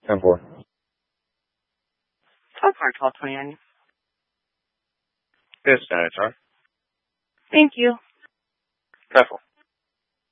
10-4. Call car 1229. Yes, Senator. Thank you. Careful.